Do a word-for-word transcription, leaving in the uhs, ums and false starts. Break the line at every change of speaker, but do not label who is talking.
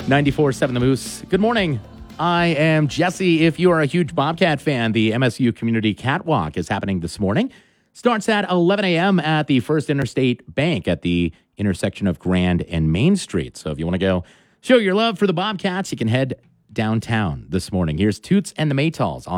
ninety-four point seven The Moose. Good morning. I am Jesse. If you are a huge Bobcat fan, the M S U Community Catwalk is happening this morning. Starts at eleven a.m. at the First Interstate Bank at the intersection of Grand and Main Street. So if you want to go show your love for the Bobcats, you can head downtown this morning. Here's Toots and the Maytals on